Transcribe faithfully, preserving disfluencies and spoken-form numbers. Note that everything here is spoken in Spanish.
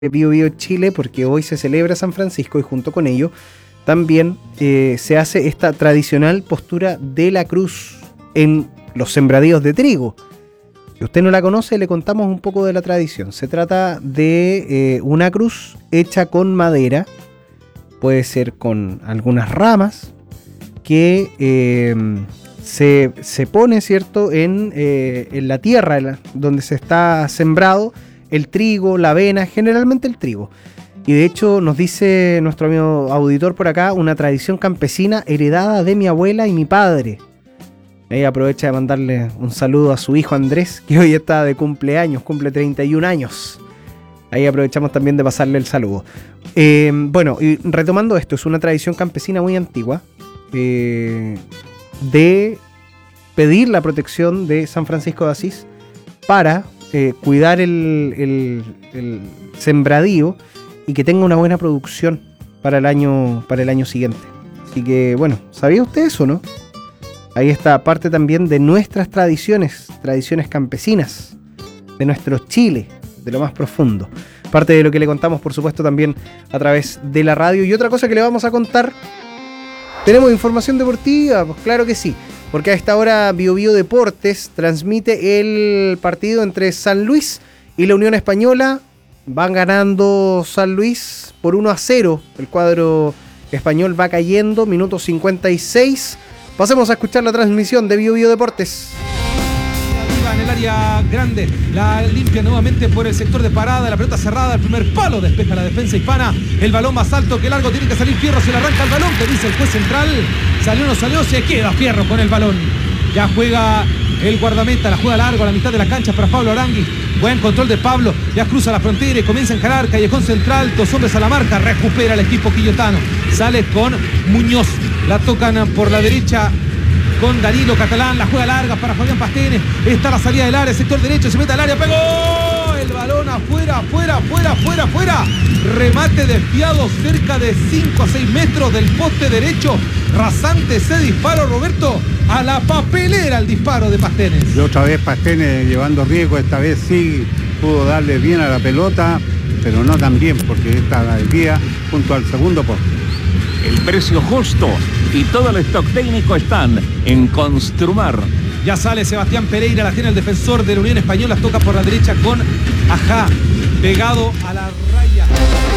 Bio Bio Chile, porque hoy se celebra San Francisco y junto con ello también eh, se hace esta tradicional postura de la cruz en los sembradíos de trigo. Si usted no la conoce, le contamos un poco de la tradición. Se trata de eh, una cruz hecha con madera, puede ser con algunas ramas, que eh, se, se pone, ¿cierto?, en, eh, en la tierra en la, donde se está sembrado el trigo, la avena, generalmente el trigo. Y de hecho nos dice nuestro amigo auditor por acá, una tradición campesina heredada de mi abuela y mi padre. Ahí aprovecha de mandarle un saludo a su hijo Andrés, que hoy está de cumpleaños, cumple treinta y un años. Ahí aprovechamos también de pasarle el saludo. Eh, bueno, y retomando esto, es una tradición campesina muy antigua eh, de pedir la protección de San Francisco de Asís para eh, cuidar el, el, el sembradío y que tenga una buena producción para el año, para el año siguiente. Así que, bueno, ¿sabía usted eso, no? Ahí está parte también de nuestras tradiciones, tradiciones campesinas, de nuestro Chile, de lo más profundo. Parte de lo que le contamos, por supuesto, también a través de la radio. Y otra cosa que le vamos a contar, ¿tenemos información deportiva? Pues claro que sí, porque a esta hora Bio Bio Deportes transmite el partido entre San Luis y la Unión Española. Van ganando San Luis por uno a cero. El cuadro español va cayendo, minuto cincuenta y seis. Pasemos a escuchar la transmisión de Bio Bio Deportes. En el área grande, la limpia nuevamente por el sector de parada, la pelota cerrada, el primer palo, despeja la defensa hispana, el balón más alto que largo, tiene que salir Fierro, se le arranca el balón, que dice el juez central, salió o no salió, se queda Fierro con el balón, ya juega el guardameta, la juega largo a la mitad de la cancha para Pablo Arangui, buen control de Pablo, ya cruza la frontera y comienza a encarar, callejón central, dos hombres a la marca, recupera el equipo quillotano, sale con Muñoz, la tocan por la derecha, con Danilo Catalán, la juega larga para Fabián Pastene, está la salida del área, sector derecho, se mete al área, pegó el balón afuera, afuera, afuera, afuera, afuera, remate desviado cerca de cinco a seis metros del poste derecho, rasante ese disparo, Roberto, a la papelera el disparo de Pastene. Y otra vez Pastene llevando riesgo, esta vez sí pudo darle bien a la pelota, pero no tan bien porque esta la desvía junto al segundo poste. El precio justo y todo el stock técnico están en Construmar. Ya sale Sebastián Pereira, la tiene el defensor de la Unión Española, toca por la derecha con Ajá, pegado a la raya.